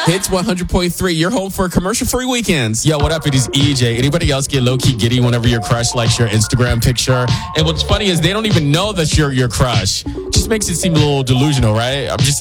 Hits 100.3. You're home for commercial-free weekends. Yo, what up? It is EJ. Anybody else get low-key giddy whenever your crush likes your Instagram picture? And what's funny is they don't even know that's your crush. Just makes it seem a little delusional, right? I'm just